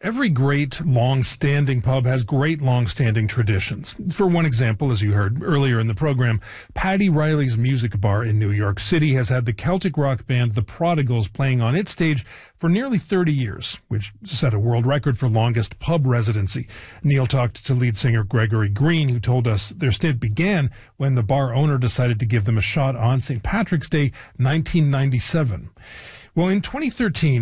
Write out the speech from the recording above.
Every great long-standing pub has great long-standing traditions. For one example, as you heard earlier in the program, Paddy Riley's Music Bar in New York City has had the Celtic rock band The Prodigals playing on its stage for nearly 30 years, which set a world record for longest pub residency. Neil talked to lead singer Gregory Green, who told us their stint began when the bar owner decided to give them a shot on St. Patrick's Day, 1997. Well, in 2013,